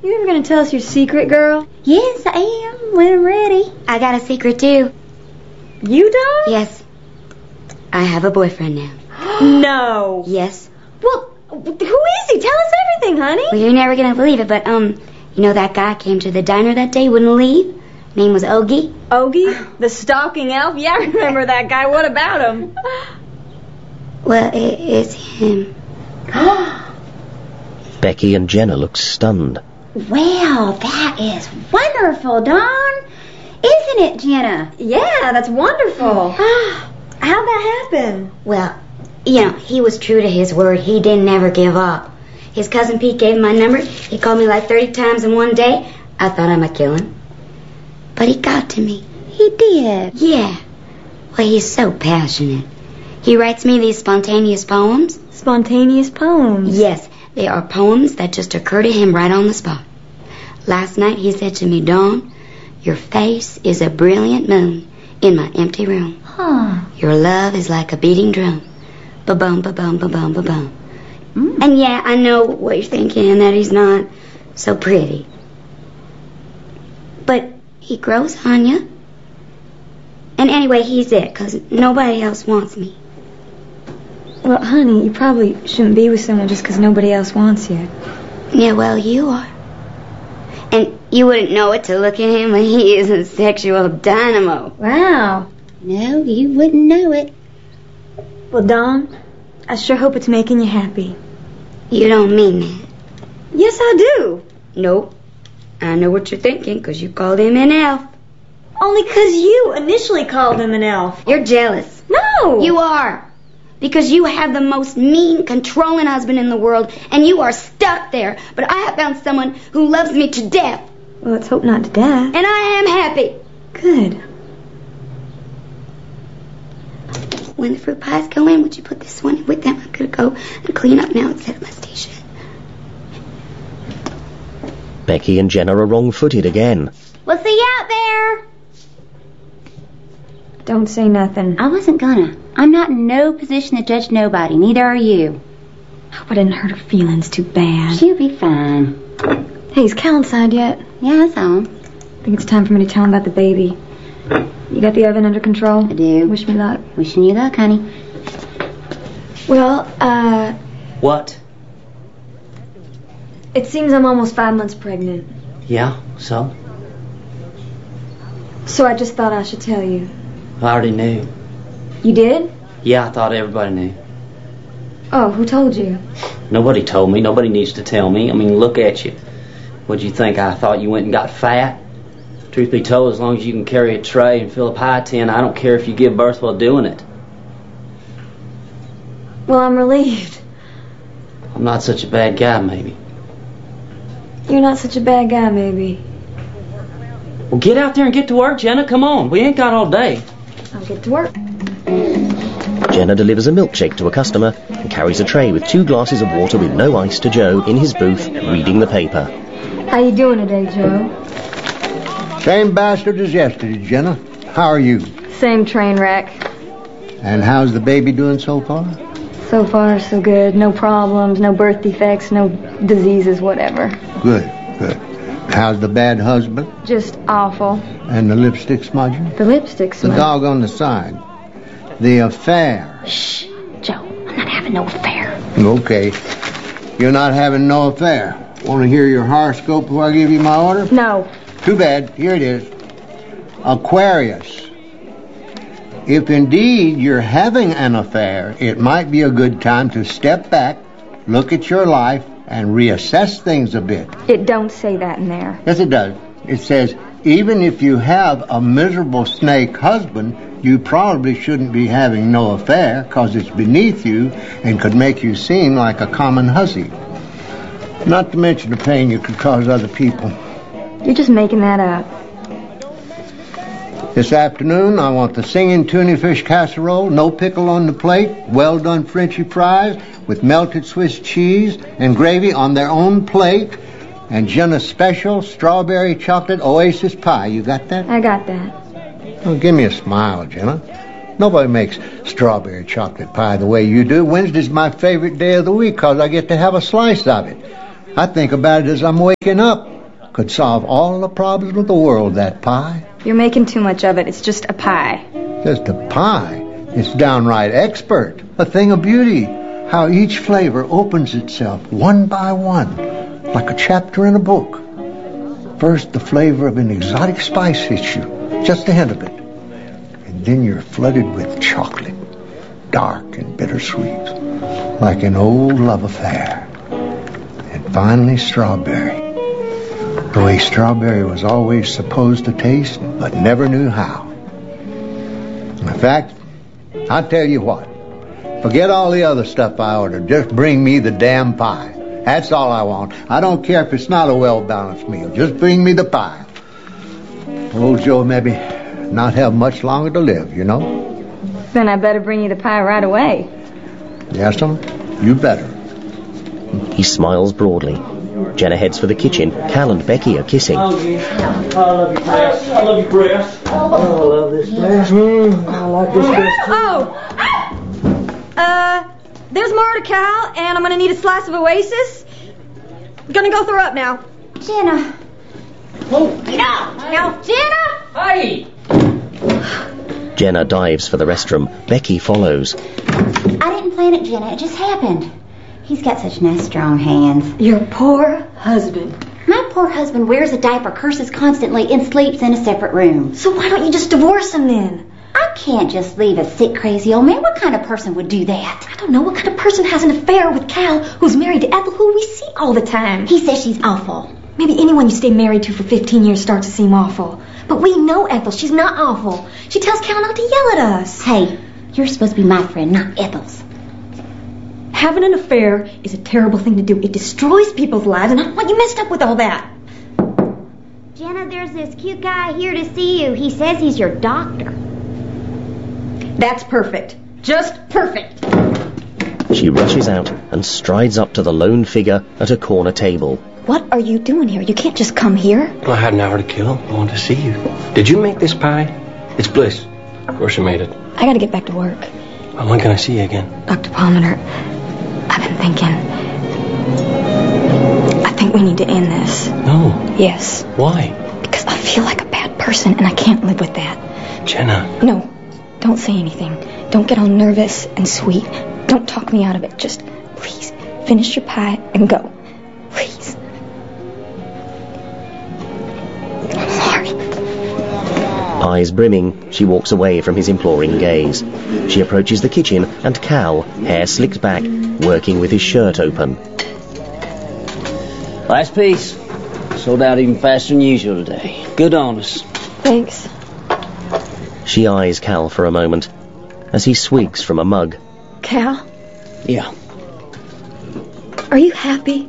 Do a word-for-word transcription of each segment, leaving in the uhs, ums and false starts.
You ever gonna tell us your secret, girl? Yes, I am, when I'm ready. I got a secret, too. You don't? Yes. I have a boyfriend now. No. Yes. Well, who is he? Tell us everything, honey. Well, you're never gonna believe it, but, um, you know that guy came to the diner that day, wouldn't leave? Name was Ogie. Ogie? The stalking elf? Yeah, I remember that guy. What about him? Well, it, it's him. Becky and Jenna look stunned. Well, that is wonderful, Dawn. Isn't it, Jenna? Yeah, that's wonderful. How'd that happen? Well, you know, he was true to his word. He didn't never give up. His cousin Pete gave him my number. He called me like thirty times in one day. I thought I might kill him. But he got to me. He did? Yeah. Well, he's so passionate. He writes me these spontaneous poems. Spontaneous poems? Yes, they are poems that just occur to him right on the spot. Last night he said to me, Dawn, your face is a brilliant moon in my empty room. Huh. Your love is like a beating drum. Ba-bum, ba-bum, ba-bum, ba-bum. Mm. And yeah, I know what you're thinking, that he's not so pretty. But he grows on you. And anyway, he's it, because nobody else wants me. Well, honey, you probably shouldn't be with someone just because nobody else wants you. Yeah, well, you are. And you wouldn't know it to look at him, but he is a sexual dynamo. Wow. No, you wouldn't know it. Well, Dawn, I sure hope it's making you happy. You don't mean that. Yes, I do. Nope. I know what you're thinking, because you called him an elf. Only because you initially called him an elf. You're jealous. No. You are. Because you have the most mean, controlling husband in the world, and you are stuck there. But I have found someone who loves me to death. Well, let's hope not to death. And I am happy. Good. When the fruit pies go in, would you put this one in with them? I'm going to go and clean up now and set up my station. Becky and Jenna are wrong-footed again. We'll see you out there. Don't say nothing. I wasn't gonna. I'm not in no position to judge nobody. Neither are you. Hope I didn't hurt her feelings too bad. She'll be fine. Hey, is Cal inside yet? Yeah, I saw him. I think it's time for me to tell him about the baby. You got the oven under control? I do. Wish me luck. Wishing you luck, honey. Well, uh... What? It seems I'm almost five months pregnant. Yeah, so? So I just thought I should tell you. I already knew. You did? Yeah, I thought everybody knew. Oh, who told you? Nobody told me. Nobody needs to tell me. I mean, look at you. What'd you think? I thought you went and got fat? Truth be told, as long as you can carry a tray and fill a pie tin, I don't care if you give birth while doing it. Well, I'm relieved. I'm not such a bad guy, maybe. You're not such a bad guy, maybe. Well, get out there and get to work, Jenna. Come on. We ain't got all day. I'll get to work. Jenna delivers a milkshake to a customer and carries a tray with two glasses of water with no ice to Joe in his booth reading the paper. How you doing today, Joe? Same bastard as yesterday, Jenna. How are you? Same train wreck. And how's the baby doing so far? So far, so good. No problems, no birth defects, no diseases, whatever. Good, good. How's the bad husband? Just awful. And the lipstick smudger? The lipstick smudger? The dog on the side. The affair. Shh, Joe. I'm not having no affair. Okay. You're not having no affair. Want to hear your horoscope before I give you my order? No. Too bad. Here it is. Aquarius. If indeed you're having an affair, it might be a good time to step back, look at your life, and reassess things a bit. It don't say that in there. Yes, it does. It says, even if you have a miserable snake husband, you probably shouldn't be having no affair, because it's beneath you and could make you seem like a common hussy. Not to mention the pain you could cause other people. You're just making that up. This afternoon, I want the singing tuna fish casserole, no pickle on the plate, well done Frenchy fries with melted Swiss cheese and gravy on their own plate, and Jenna's special strawberry chocolate oasis pie. You got that? I got that. Oh, give me a smile, Jenna. Nobody makes strawberry chocolate pie the way you do. Wednesday's my favorite day of the week because I get to have a slice of it. I think about it as I'm waking up. could solve all the problems of the world, that pie. You're making too much of it. It's just a pie. Just a pie. It's downright expert. A thing of beauty. How each flavor opens itself one by one, like a chapter in a book. First, the flavor of an exotic spice hits you, just a hint of it. And then you're flooded with chocolate, dark and bittersweet, like an old love affair. And finally, strawberry. The way strawberry was always supposed to taste, but never knew how. In fact, I'll tell you what. Forget all the other stuff I ordered. Just bring me the damn pie. That's all I want. I don't care if it's not a well-balanced meal. Just bring me the pie. Old Joe maybe not have much longer to live, you know? Then I better bring you the pie right away. Yes'm, you better. He smiles broadly. Jenna heads for the kitchen. Cal and Becky are kissing. Oh, yeah. I love your breast. I love your breast. Oh, I love this breast. Mm, I like this breast. Oh! Uh, there's more to Cal, and I'm gonna need a slice of Oasis. Gonna go throw up now. Jenna. Oh. Get out! Now, Jenna! Hey! Jenna dives for the restroom. Becky follows. I didn't plan it, Jenna. It just happened. He's got such nice, strong hands. Your poor husband. My poor husband wears a diaper, curses constantly, and sleeps in a separate room. So why don't you just divorce him then? I can't just leave a sick, crazy old man. What kind of person would do that? I don't know. What kind of person has an affair with Cal, who's married to Ethel, who we see all the time? He says she's awful. Maybe anyone you stay married to for fifteen years starts to seem awful. But we know Ethel. She's not awful. She tells Cal not to yell at us. Hey, you're supposed to be my friend, not Ethel's. Having an affair is a terrible thing to do. It destroys people's lives, and I don't want you messed up with all that. Jenna, there's this cute guy here to see you. He says he's your doctor. That's perfect. Just perfect. She rushes out and strides up to the lone figure at a corner table. What are you doing here? You can't just come here. Well, I had an hour to kill. I wanted to see you. Did you make this pie? It's Bliss. Of course you made it. I gotta get back to work. Well, when can I see you again? Doctor Palmer, I've been thinking. I think we need to end this. No. Yes. Why? Because I feel like a bad person, and I can't live with that. Jenna. No. Don't say anything. Don't get all nervous and sweet. Don't talk me out of it. Just, please, finish your pie and go. Please. I'm sorry. Eyes brimming, she walks away from his imploring gaze. She approaches the kitchen, and Cal, hair slicked back, working with his shirt open. Last piece. Sold out even faster than usual today. Good on us. Thanks. She eyes Cal for a moment as he swigs from a mug. Cal? Yeah. Are you happy?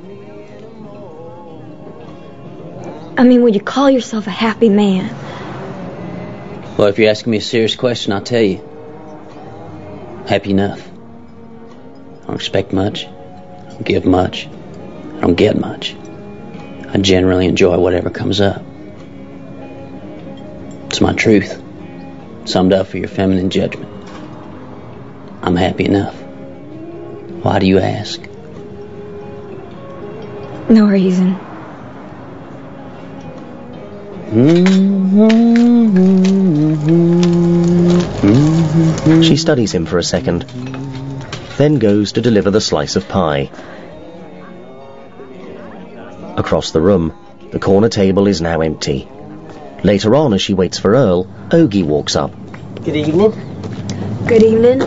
I mean, would you call yourself a happy man? Well, if you're asking me a serious question, I'll tell you. Happy enough. I don't expect much. I don't give much. I don't get much. I generally enjoy whatever comes up. It's my truth. Summed up for your feminine judgment. I'm happy enough. Why do you ask? No reason. She studies him for a second, then goes to deliver the slice of pie. Across the room, the corner table is now empty. Later on, as she waits for Earl, Ogie walks up. Good evening. Good evening.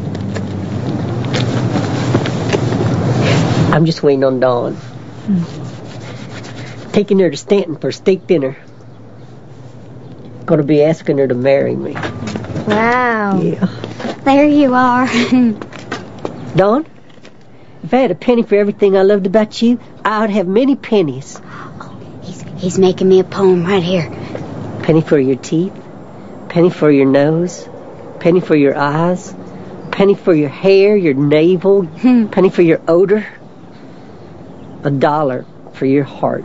I'm just waiting on Dawn. Hmm. Taking her to Stanton for steak dinner. Gonna be asking her to marry me. Wow. Yeah. There you are. Dawn, if I had a penny for everything I loved about you, I would have many pennies. Oh, he's, he's making me a poem right here. Penny for your teeth, penny for your nose, penny for your eyes, penny for your hair, your navel, Hmm. penny for your odor, a dollar for your heart.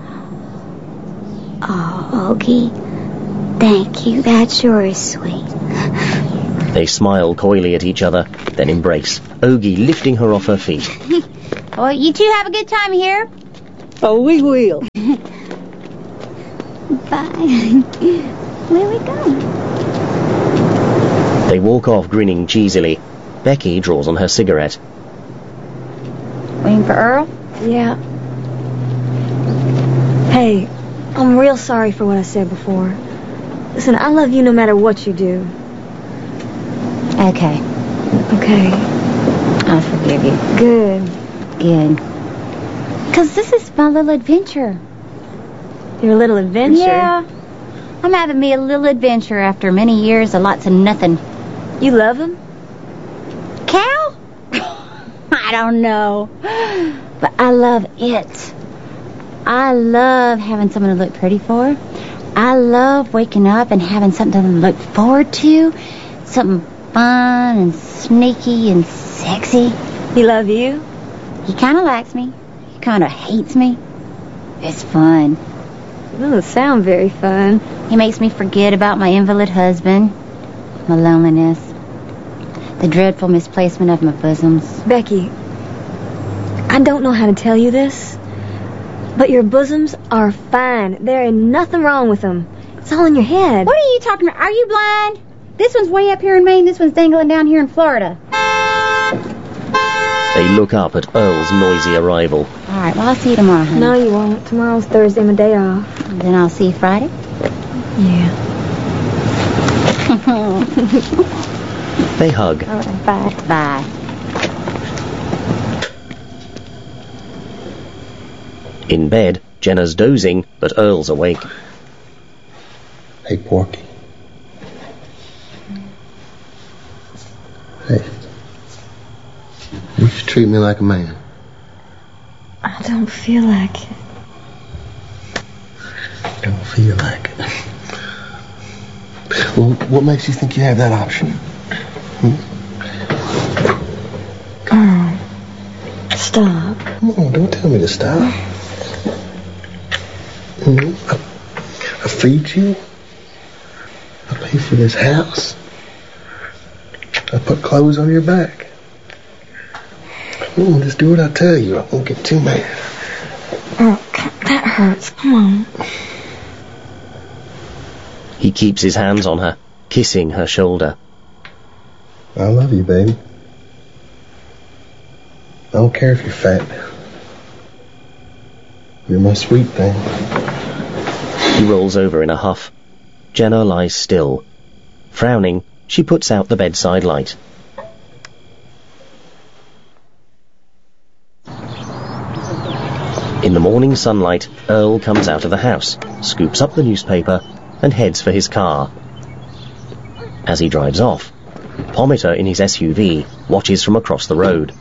Oh, Ogie, thank you. That sure is sweet. They smile coyly at each other, then embrace, Ogie lifting her off her feet. Well, you two have a good time here. Oh, we will. Bye. Where are we going? They walk off grinning cheesily. Becky draws on her cigarette. Waiting for Earl? Yeah. Hey, I'm real sorry for what I said before. Listen, I love you no matter what you do. Okay. Okay. I'll forgive you. Good. Good. Because this is my little adventure. Your little adventure? Yeah. I'm having me a little adventure after many years of lots of nothing. You love him? Cal? I don't know. But I love it. I love having someone to look pretty for. I love waking up and having something to look forward to. Something fun and sneaky and sexy. He love you? He kind of likes me. He kind of hates me. It's fun. It doesn't sound very fun. He makes me forget about my invalid husband, my loneliness, the dreadful misplacement of my bosoms. Becky, I don't know how to tell you this, but your bosoms are fine. There ain't nothing wrong with them. It's all in your head. What are you talking about? Are you blind? This one's way up here in Maine. This one's dangling down here in Florida. They look up at Earl's noisy arrival. All right, well, I'll see you tomorrow, honey. No, you won't. Tomorrow's Thursday, my day off. Then I'll see you Friday? Yeah. They hug. All right, bye. Bye. In bed, Jenna's dozing, but Earl's awake. Hey, Porky. Hey. You should treat me like a man. I don't feel like it. Don't feel like it. Well, what makes you think you have that option? Hmm? Oh, stop. Come on, don't tell me to stop. Hmm? I, I feed you. I pay for this house. I put clothes on your back. Come on, just do what I tell you. I won't get too mad. Oh, that hurts. Come on. He keeps his hands on her, kissing her shoulder. I love you, baby. I don't care if you're fat. You're my sweet thing. He rolls over in a huff. Jenna lies still. Frowning, she puts out the bedside light. In the morning sunlight, Earl comes out of the house, scoops up the newspaper, and heads for his car. As he drives off, Pometer in his S U V watches from across the road.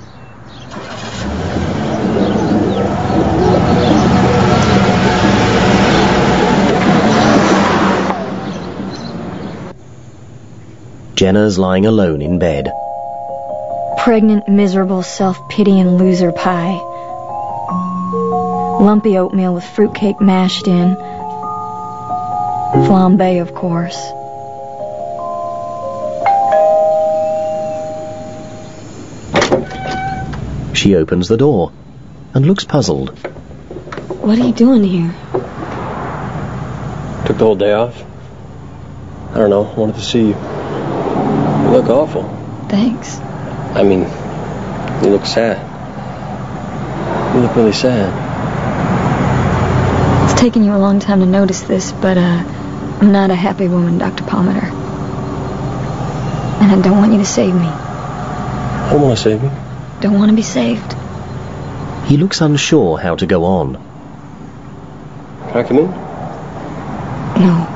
Jenna's lying alone in bed. Pregnant, miserable, self-pitying loser pie. Lumpy oatmeal with fruitcake mashed in. Flambe, of course. She opens the door and looks puzzled. What are you doing here? Took the whole day off. I don't know, wanted to see you. You look awful. Thanks. I mean, you look sad. You look really sad. It's taken you a long time to notice this, but, uh, I'm not a happy woman, Doctor Pometer. And I don't want you to save me. I don't want to save you. Don't want to be saved. He looks unsure how to go on. Can I come in? No.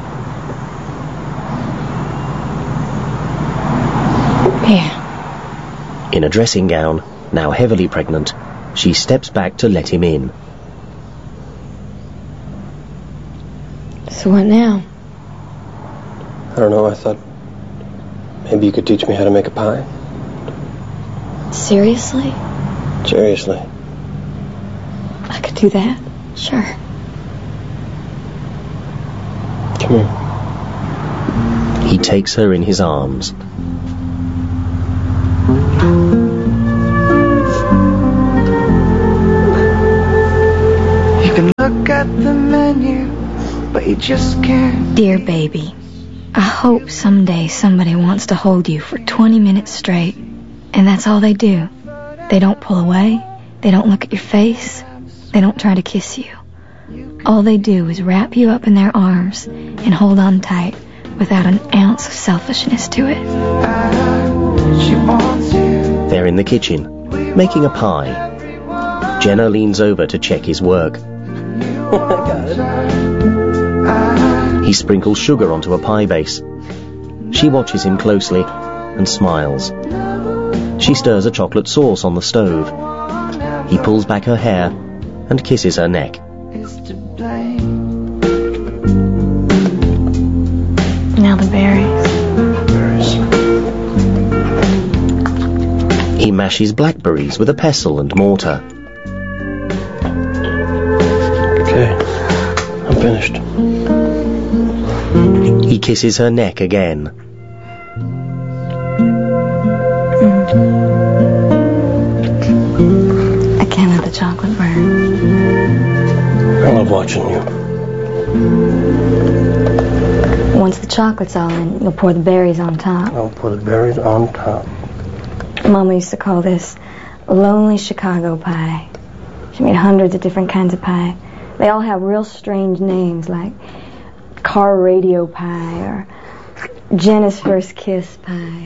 Here. In a dressing gown, now heavily pregnant, she steps back to let him in. So what now? I don't know, I thought maybe you could teach me how to make a pie. Seriously? Seriously. I could do that? Sure. Come here. He takes her in his arms. You can look at the menu but you just can't. Dear baby, I hope someday somebody wants to hold you for twenty minutes straight. And that's all they do. They don't pull away. They don't look at your face. They don't try to kiss you. All they do is wrap you up in their arms and hold on tight without an ounce of selfishness to it. They're in the kitchen, making a pie. Jenna leans over to check his work. He sprinkles sugar onto a pie base. She watches him closely and smiles. She stirs a chocolate sauce on the stove. He pulls back her hair and kisses her neck. Now the berries. He mashes blackberries with a pestle and mortar. Okay, I'm finished. He kisses her neck again. I can't let the chocolate burn. I love watching you. Once the chocolate's all in, you'll pour the berries on top. I'll put the berries on top. Mama used to call this lonely Chicago pie. She made hundreds of different kinds of pie. They all have real strange names like car radio pie or Jenna's first kiss pie.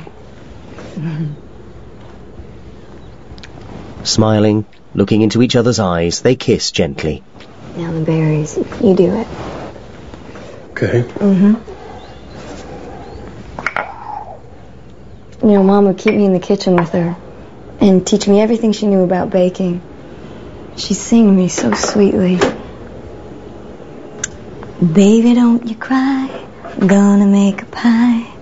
Smiling, looking into each other's eyes, they kiss gently. Now the berries. You do it. Okay. Mm-hmm. You know, Mom would keep me in the kitchen with her and teach me everything she knew about baking. She'd sing to me so sweetly. Baby, don't you cry, gonna make a pie.